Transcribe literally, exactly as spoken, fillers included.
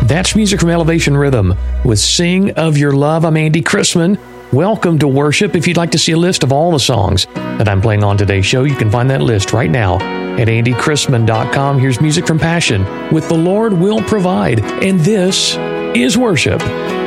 That's music from Elevation Rhythm with Sing of Your Love. I'm Andy Chrisman. Welcome to worship. If you'd like to see a list of all the songs that I'm playing on today's show, you can find that list right now at andy chrisman dot com. Here's music from Passion with The Lord Will Provide. And this is worship.